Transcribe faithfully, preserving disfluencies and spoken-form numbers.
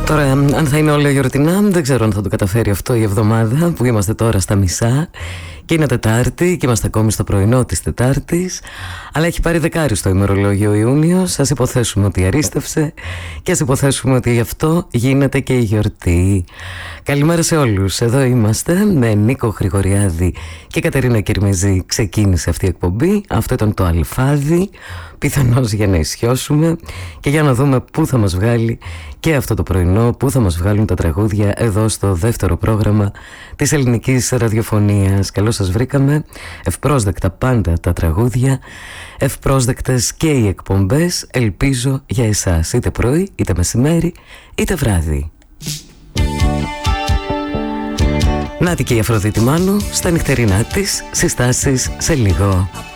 Τώρα, αν θα είναι όλα γιορτινά, δεν ξέρω αν θα το καταφέρει αυτό η εβδομάδα που είμαστε τώρα στα μισά. Και είναι Τετάρτη και είμαστε ακόμη στο πρωινό της Τετάρτης. Αλλά έχει πάρει δεκάρι στο ημερολόγιο Ιούνιος. Ας υποθέσουμε ότι αρίστευσε και ας υποθέσουμε ότι γι' αυτό γίνεται και η γιορτή. Καλημέρα σε όλους. Εδώ είμαστε με Νίκο Γρηγοριάδη και Κατερίνα Κερμιζή. Ξεκίνησε αυτή η εκπομπή. Αυτό ήταν το Αλφάδι. Πιθανώς για να ισιώσουμε και για να δούμε πού θα μας βγάλει και αυτό το πρωινό, πού θα μας βγάλουν τα τραγούδια εδώ στο δεύτερο πρόγραμμα της ελληνικής ραδιοφωνίας. Καλώς σας βρήκαμε. Ευπρόσδεκτα πάντα τα τραγούδια, ευπρόσδεκτες και οι εκπομπές. Ελπίζω για εσάς, είτε πρωί, είτε μεσημέρι, είτε βράδυ. Νάτι και η Αφροδίτη Μάνου στα νυχτερινά της συστάσεις σε λίγο.